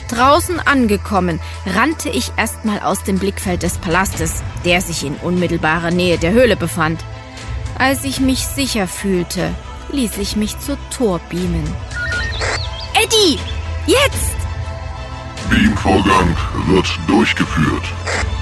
Draußen angekommen, rannte ich erstmal aus dem Blickfeld des Palastes, der sich in unmittelbarer Nähe der Höhle befand. Als ich mich sicher fühlte, ließ ich mich zur Tor beamen. Eddie, jetzt! Beamvorgang wird durchgeführt.